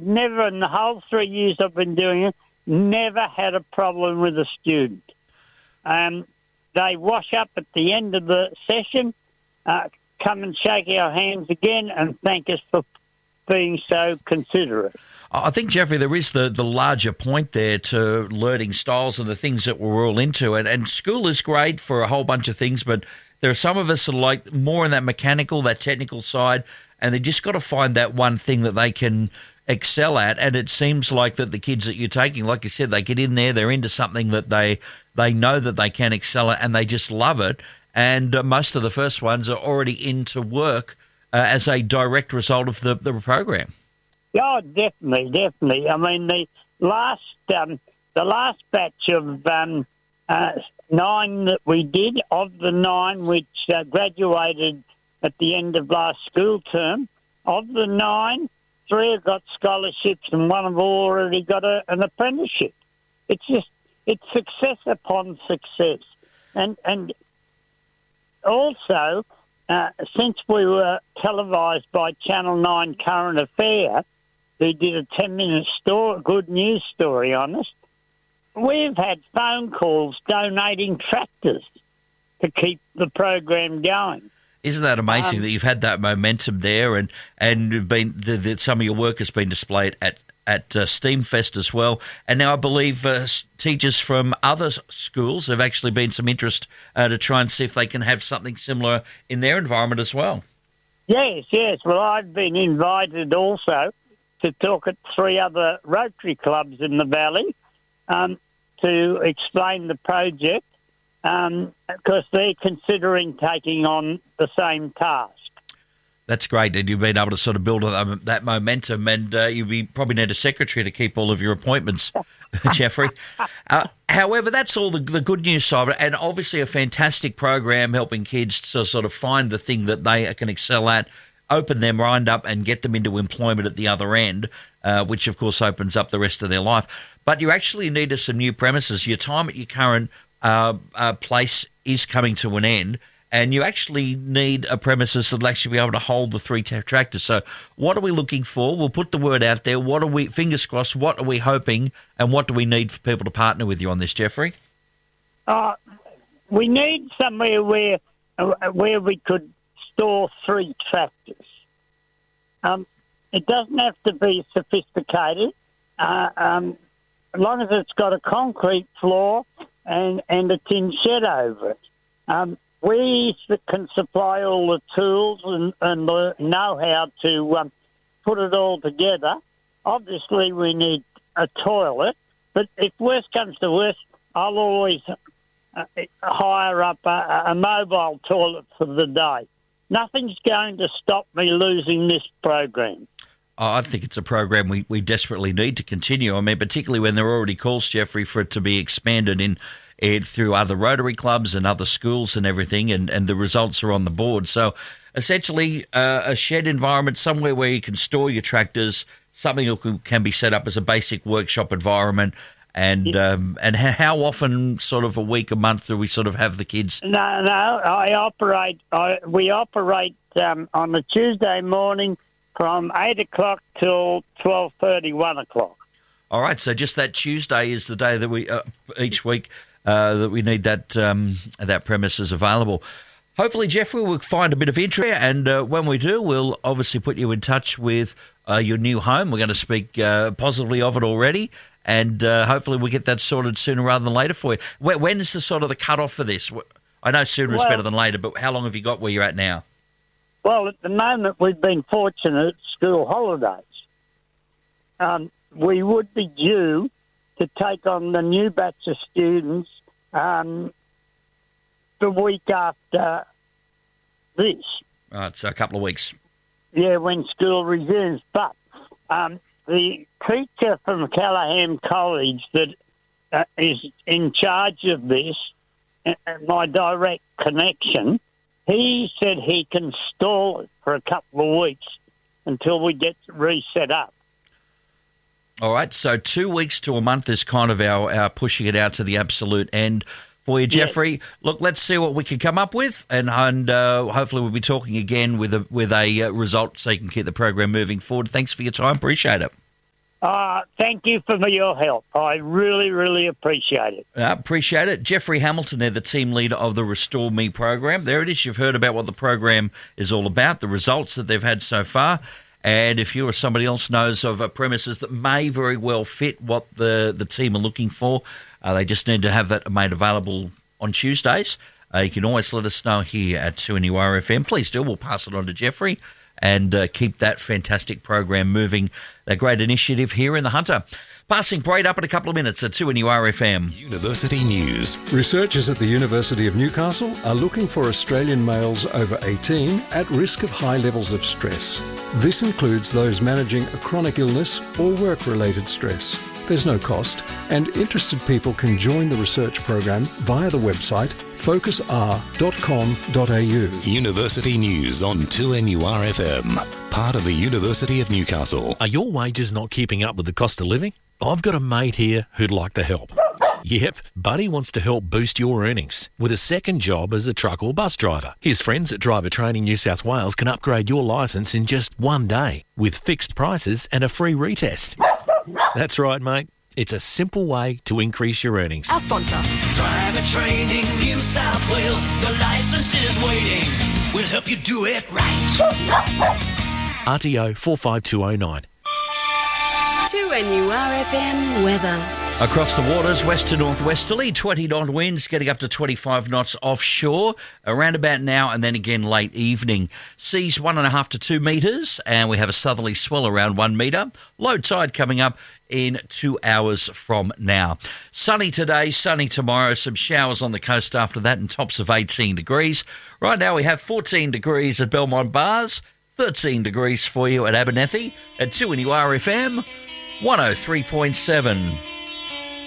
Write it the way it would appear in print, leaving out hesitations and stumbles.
never, in the whole 3 years I've been doing it, never had a problem with a student. They wash up at the end of the session, come and shake our hands again and thank us for being so considerate. I think, Jeffrey, there is the larger point there to learning styles and the things that we're all into. And school is great for a whole bunch of things, but there are some of us that are like more in that mechanical, that technical side, and they just got to find that one thing that they can excel at. And it seems like that the kids that you're taking, like you said, they get in there, they're into something that they know that they can excel at, and they just love it. And most of the first ones are already into work as a direct result of the program. Oh, definitely. I mean, the last batch of 9 that we did, of the 9 which graduated at the end of last school term, of the 9, 3 have got scholarships and 1 have already got an apprenticeship. It's success upon success. And also, since we were televised by Channel 9 Current Affair, who did a 10-minute good news story on us, we've had phone calls donating tractors to keep the program going. Isn't that amazing that you've had that momentum there, and you've been some of your work has been displayed at Steamfest as well, and now I believe teachers from other schools have actually been some interest to try and see if they can have something similar in their environment as well. Yes. Well, I've been invited also to talk at 3 other Rotary clubs in the Valley to explain the project, because they're considering taking on the same task. That's great, and you've been able to sort of build that momentum, and you probably need a secretary to keep all of your appointments, Jeffrey. However, that's all the good news side of it, and obviously a fantastic program helping kids to sort of find the thing that they can excel at, open their mind up and get them into employment at the other end, which of course opens up the rest of their life. But you actually need some new premises. Your time at your current place is coming to an end, and you actually need a premises that'll actually be able to hold the 3 tractors. So what are we looking for? We'll put the word out there. What are we, fingers crossed, what are we hoping, and what do we need for people to partner with you on this, Jeffrey? We need somewhere where we could store 3 tractors. It doesn't have to be sophisticated, as long as it's got a concrete floor and a tin shed over it. We can supply all the tools and the know-how to put it all together. Obviously, we need a toilet, but if worse comes to worse, I'll always hire up a mobile toilet for the day. Nothing's going to stop me losing this program. I think it's a program we desperately need to continue. I mean, particularly when there are already calls, Jeffrey, for it to be expanded through other Rotary clubs and other schools and everything, and the results are on the board. So essentially a shed environment, somewhere where you can store your tractors, something that can be set up as a basic workshop environment. And how often, sort of a week, a month, do we sort of have the kids? No, we operate on a Tuesday morning from 8 o'clock till 12:30, 1 o'clock. All right, so just that Tuesday is the day that we each week that we need that premises available. Hopefully, Jeffrey, we'll find a bit of interest, and when we do, we'll obviously put you in touch with your new home. We're going to speak positively of it already, and hopefully we'll get that sorted sooner rather than later for you. When is the sort of the cut-off for this? I know sooner is better than later, but how long have you got where you're at now? Well, at the moment, we've been fortunate at school holidays. We would be due to take on the new batch of students the week after this. Right, so a couple of weeks. Yeah, when school resumes. But the teacher from Callaghan College that is in charge of this, my direct connection, he said he can stall it for a couple of weeks until we get reset up. All right, so 2 weeks to a month is kind of our pushing it out to the absolute end for you, Jeffrey. Yeah. Look, let's see what we can come up with, and hopefully we'll be talking again with a result so you can keep the program moving forward. Thanks for your time. Appreciate it. Thank you for your help. I really, really appreciate it. Appreciate it. Jeffrey Hamilton there, the team leader of the Restore Me program. There it is. You've heard about what the program is all about, the results that they've had so far. And if you or somebody else knows of premises that may very well fit what the team are looking for, they just need to have that made available on Tuesdays. You can always let us know here at 2NURFM. Please do. We'll pass it on to Jeffrey and keep that fantastic program moving, that great initiative here in the Hunter. Passing parade up in a couple of minutes at 2NURFM. University News. Researchers at the University of Newcastle are looking for Australian males over 18 at risk of high levels of stress. This includes those managing a chronic illness or work-related stress. There's no cost, and interested people can join the research program via the website focusr.com.au. University News on 2NURFM, part of the University of Newcastle. Are your wages not keeping up with the cost of living? I've got a mate here who'd like to help. Yep, Buddy wants to help boost your earnings with a second job as a truck or bus driver. His friends at Driver Training New South Wales can upgrade your licence in just one day with fixed prices and a free retest. That's right, mate. It's a simple way to increase your earnings. Our sponsor. Driver Training New South Wales. Your license is waiting. We'll help you do it right. RTO 45209. 2NURFM weather. Across the waters, west to northwesterly, 20-knot winds getting up to 25 knots offshore, around about now and then again late evening. Seas 1.5 to 2 metres, and we have a southerly swell around 1 metre. Low tide coming up in 2 hours from now. Sunny today, sunny tomorrow, some showers on the coast after that and tops of 18 degrees. Right now we have 14 degrees at Belmont Bars, 13 degrees for you at Abernethy, at 2NURFM 103.7.